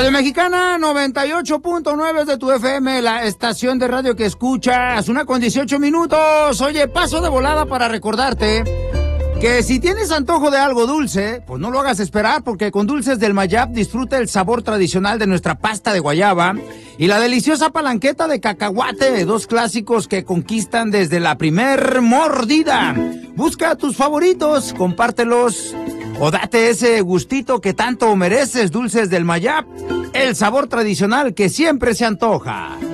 Radio Mexicana 98.9 de tu FM, la estación de radio que escuchas. 1:18. Oye, paso de volada para recordarte que si tienes antojo de algo dulce, pues no lo hagas esperar, porque con Dulces del Mayab disfruta el sabor tradicional de nuestra pasta de guayaba y la deliciosa palanqueta de cacahuate, dos clásicos que conquistan desde la primer mordida. Busca tus favoritos, compártelos o date ese gustito que tanto mereces. Dulces del Mayab, el sabor tradicional que siempre se antoja.